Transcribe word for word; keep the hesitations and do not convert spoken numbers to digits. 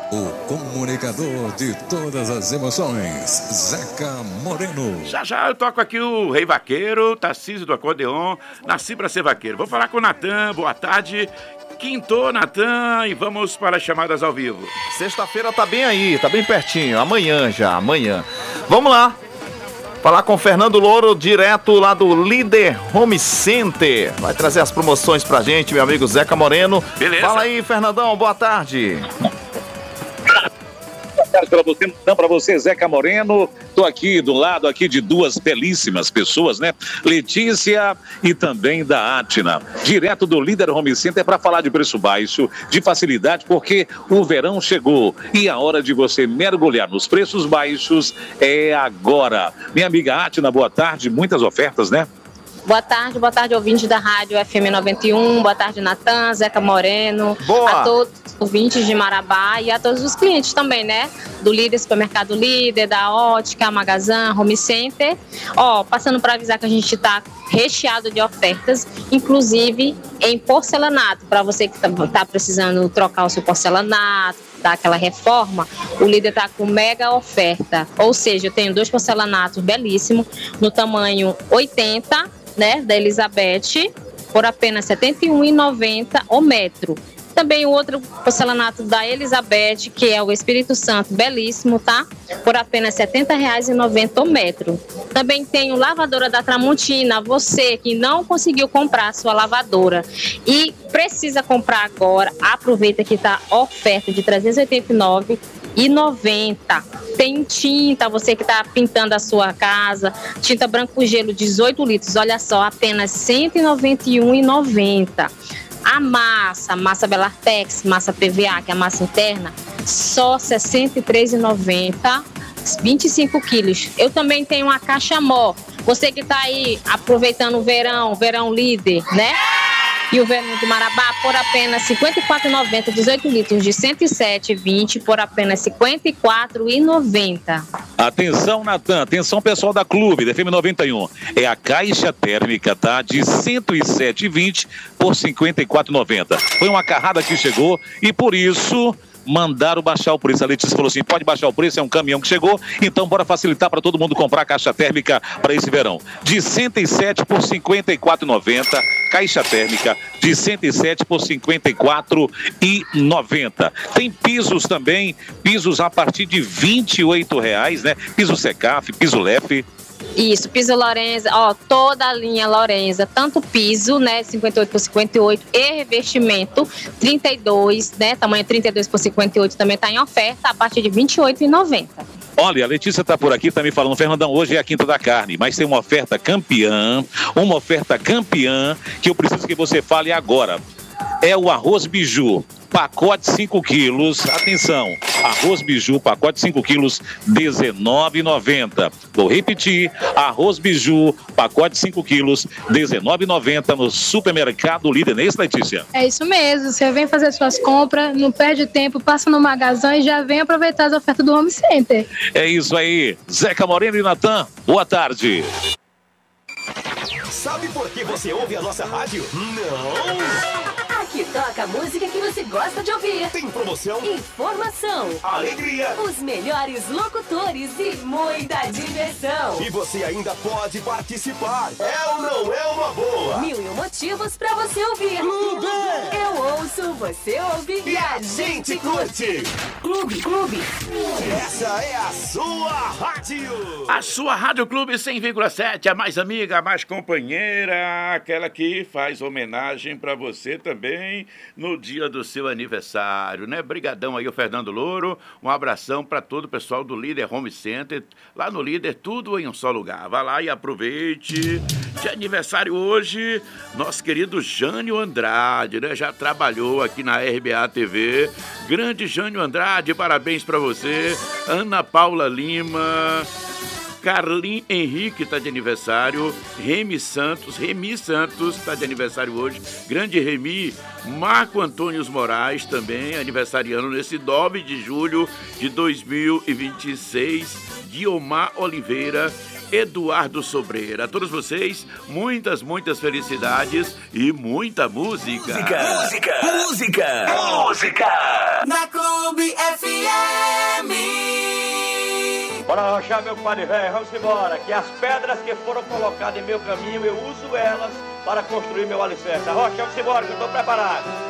O comunicador de todas as emoções, Zeca Moreno. Já já eu toco aqui o Rei Vaqueiro, Tarcísio do Acordeon, nasci pra ser vaqueiro. Vou falar com o Natan, boa tarde. Quinto, Natan, e vamos para as chamadas ao vivo. Sexta-feira tá bem aí, tá bem pertinho, amanhã já, amanhã. Vamos lá, falar com o Fernando Louro, direto lá do Líder Home Center. Vai trazer as promoções pra gente, meu amigo Zeca Moreno. Beleza. Fala aí, Fernandão, boa tarde. Boa tarde para você, então, para você, Zeca Moreno. Estou aqui do lado aqui de duas belíssimas pessoas, né? Letícia e também da Atna. Direto do Líder Home Center para falar de preço baixo, de facilidade, porque o verão chegou e a hora de você mergulhar nos preços baixos é agora. Minha amiga Atna, boa tarde. Muitas ofertas, né? Boa tarde, boa tarde, ouvintes da Rádio F M noventa e um, boa tarde, Natan, Zeca Moreno, boa. A todos os ouvintes de Marabá e a todos os clientes também, né? Do Líder, Supermercado Líder, da Ótica, Magazan, Home Center. Ó, passando para avisar que a gente está recheado de ofertas, inclusive em porcelanato, para você que está tá precisando trocar o seu porcelanato, dar aquela reforma, o Líder está com mega oferta, ou seja, eu tenho dois porcelanatos belíssimos, no tamanho oitenta, né, da Elizabeth, por apenas setenta e um reais e noventa centavos o metro. Também o outro porcelanato da Elizabeth, que é o Espírito Santo, belíssimo, tá? Por apenas setenta reais e noventa centavos o metro. Também tem o lavadora da Tramontina, você que não conseguiu comprar a sua lavadora e precisa comprar agora, aproveita que tá oferta de trezentos e oitenta e nove reais e noventa centavos. Tem tinta, você que está pintando a sua casa, tinta branco gelo dezoito litros, olha só, apenas cento e noventa e um reais e noventa centavos. A massa, massa Belartex, massa P V A, que é a massa interna, só sessenta e três reais e noventa centavos, vinte e cinco quilos. Eu também tenho uma caixa mó. Você que está aí aproveitando o verão, verão Líder, né? E o verão de Marabá por apenas cinquenta e quatro reais e noventa centavos, dezoito litros de cento e sete reais e vinte centavos por apenas cinquenta e quatro reais e noventa centavos. Atenção, Natan, atenção pessoal da Clube, da F M noventa e um. É a caixa térmica, tá? De cento e sete reais e vinte centavos por cinquenta e quatro reais e noventa centavos. Foi uma carrada que chegou e por isso mandaram baixar o preço. A Letícia falou assim, pode baixar o preço, é um caminhão que chegou, então bora facilitar para todo mundo comprar a caixa térmica para esse verão. De cento e sete por cinquenta e quatro reais e noventa centavos, caixa térmica de cento e sete por cinquenta e quatro reais e noventa centavos. Tem pisos também, pisos a partir de vinte e oito reais, né? Piso Secaf, piso Lef. Isso, piso Lorenza, ó, toda a linha Lorenza, tanto piso, né, cinquenta e oito por cinquenta e oito e revestimento trinta e dois, né, tamanho trinta e dois por cinquenta e oito também tá em oferta a partir de vinte e oito reais e noventa centavos. Olha, a Letícia tá por aqui, tá me falando, Fernandão, hoje é a Quinta da Carne, mas tem uma oferta campeã, uma oferta campeã que eu preciso que você fale agora. É o arroz biju, pacote cinco quilos, atenção, arroz biju, pacote cinco quilos, dezenove reais e noventa centavos. Vou repetir, arroz biju, pacote cinco quilos, dezenove reais e noventa centavos no Supermercado Líder, não é isso, Letícia? É isso mesmo, você vem fazer suas compras, não perde tempo, passa no Magazan e já vem aproveitar as ofertas do Home Center. É isso aí, Zeca Moreno e Natan, boa tarde. Sabe por que você ouve a nossa rádio? Não! Aqui toca a música que você gosta de ouvir. Tem promoção, informação, alegria, os melhores locutores e muita diversão. E você ainda pode participar. É ou não é uma boa? Mil e um motivos pra você ouvir. Clube! Eu ouço, você ouve e a gente curte. Clube, Clube. Essa é a sua rádio. A sua Rádio Clube cem vírgula sete, a mais amiga, a mais companheira, aquela que faz homenagem pra você também no dia do seu aniversário, né? Brigadão aí o Fernando Louro, um abração para todo o pessoal do Líder Home Center, lá no Líder, tudo em um só lugar. Vá lá e aproveite. De aniversário hoje, nosso querido Jânio Andrade, né? Já trabalhou aqui na R B A T V. Grande Jânio Andrade, parabéns para você. Ana Paula Lima, Carlin Henrique está de aniversário, Remy Santos, Remy Santos está de aniversário hoje, grande Remy, Marco Antônio Moraes também, aniversariando nesse nove de julho de dois mil e vinte e seis, Guiomar Oliveira, Eduardo Sobreira. A todos vocês, muitas, muitas felicidades e muita música. Música, música, música, música. Na Clube F M. Bora arrochar, meu padre velho, vamos embora. Que as pedras que foram colocadas em meu caminho, eu uso elas para construir meu alicerce. Arrocha, vamos embora, que eu estou preparado.